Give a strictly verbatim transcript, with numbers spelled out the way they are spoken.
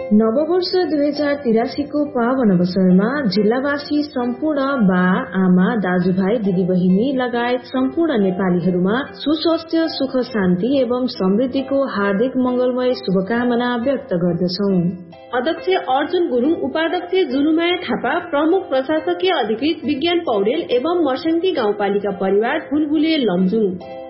नववर्ष दुई हजार तिरासीको पावन अवसरमा जिल्लावासी सम्पूर्ण बा आमा दाजुभाइ दिदीबहिनी लगायत सम्पूर्ण नेपालीहरूमा सुस्वास्थ्य सुख शान्ति एवं समृद्धिको हार्दिक मंगलमय शुभकामना व्यक्त गर्दछौ। अध्यक्ष अर्जुन गुरुङ, उपाध्यक्ष जुनुमाया थापा, प्रमुख प्रशासकीय अधिकृत विज्ञान पौडेल एवं मर्स्याङ्ती गाउँपालिका परिवार फुलबुले लमजुङ।